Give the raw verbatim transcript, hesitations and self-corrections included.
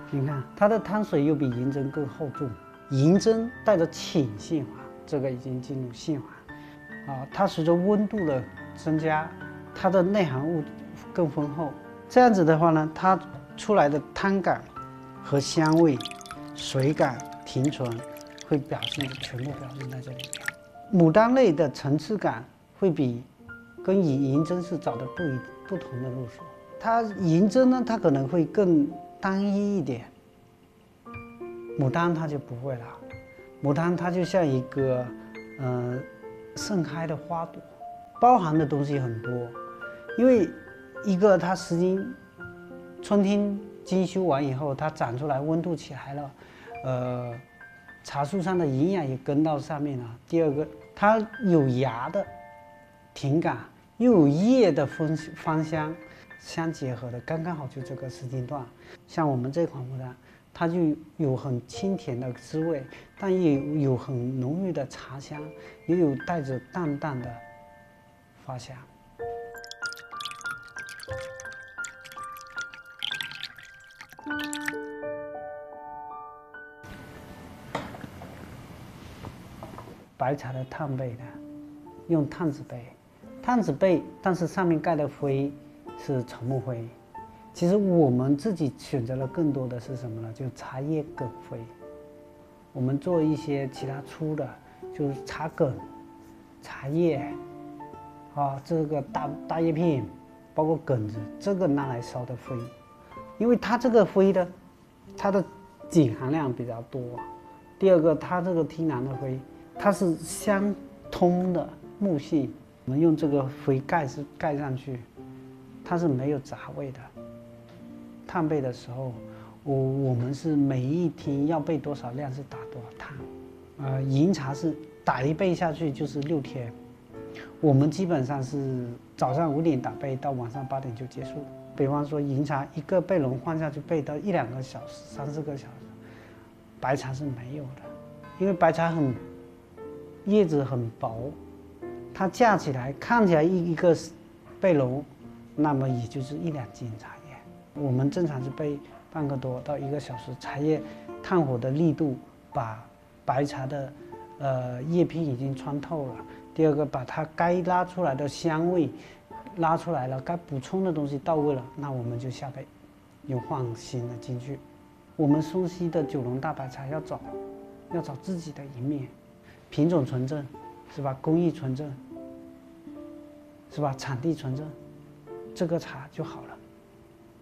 你看它的汤水又比银针更厚重，银针带着浅性滑，这个已经进入性滑，啊，它随着温度的增加，它的内含物更丰厚。这样子的话呢，它出来的汤感和香味、水感、停存会表现全部表现在这里面。牡丹类的层次感会比跟银银针是找的不一不同的路数。它银针呢，它可能会更单一一点，牡丹它就不会了。牡丹它就像一个呃盛开的花朵，包含的东西很多。因为一个它时间春天精修完以后，它长出来，温度起来了，呃，茶树上的营养也跟到上面了。第二个，它有芽的甜感，又有叶的芳芳香。相结合的刚刚好，就这个时间段。像我们这款牡丹，它就有很清甜的滋味，但也有有很浓郁的茶香，也有带着淡淡的花香。白茶的炭焙呢，用炭子焙，炭子焙，但是上面盖的灰是沉木灰。其实我们自己选择了更多的是什么呢？就是茶叶梗灰。我们做一些其他粗的，就是茶梗、茶叶，啊，这个大大叶片，包括梗子，这个拿来烧的灰，因为它这个灰的，它的碱含量比较多。第二个，它这个天然的灰，它是相通的木性，我们用这个灰盖是盖上去。它是没有杂味的。炭焙的时候，我我们是每一天要备多少量是打多少炭。呃，银茶是打一焙下去就是六天，我们基本上是早上五点打焙到晚上八点就结束。比方说银茶一个焙笼换下去焙到一两个小时、三四个小时，白茶是没有的，因为白茶很叶子很薄，它架起来看起来一一个焙笼。那么也就是一两斤茶叶，我们正常是焙半个多到一个小时，茶叶炭火的力度把白茶的呃叶片已经穿透了。第二个，把它该拉出来的香味拉出来了，该补充的东西到位了，那我们就下焙，又换新的进去。我们松溪的九龙大白茶要找要找自己的一面，品种纯正，是吧？工艺纯正，是吧？产地纯正。这个茶就好了。